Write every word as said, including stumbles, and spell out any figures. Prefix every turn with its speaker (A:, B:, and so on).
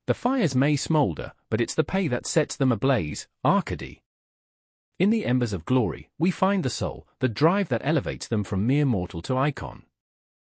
A: The fires may smolder, but it's the pay that sets them ablaze. Arcady. In the embers of glory, we find the soul, the drive that elevates them from mere mortal to icon.